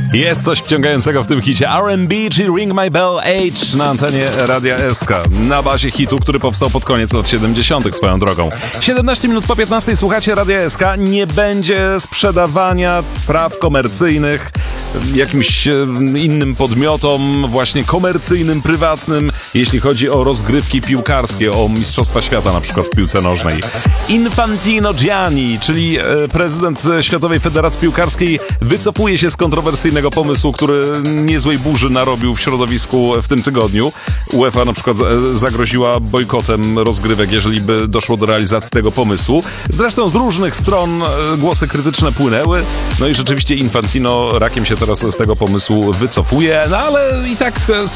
Jest coś wciągającego w tym hicie R&B, czyli Ring My Bell H na antenie Radia SK. Na bazie hitu, który powstał pod koniec lat 70. swoją drogą. 17 minut po 15 słuchacie Radia SK. Nie będzie sprzedawania praw komercyjnych jakimś innym podmiotom, właśnie komercyjnym, prywatnym, jeśli chodzi o rozgrywki piłkarskie, o Mistrzostwa Świata na przykład w piłce nożnej. Infantino Gianni, czyli prezydent Światowej Federacji Piłkarskiej, wycofuje się z kontrowersyjnego pomysłu, który niezłej burzy narobił w środowisku w tym tygodniu. UEFA na przykład zagroziła bojkotem rozgrywek, jeżeli by doszło do realizacji tego pomysłu. Zresztą z różnych stron głosy krytyczne płynęły, no i rzeczywiście Infantino rakiem się teraz z tego pomysłu wycofuje, no ale i tak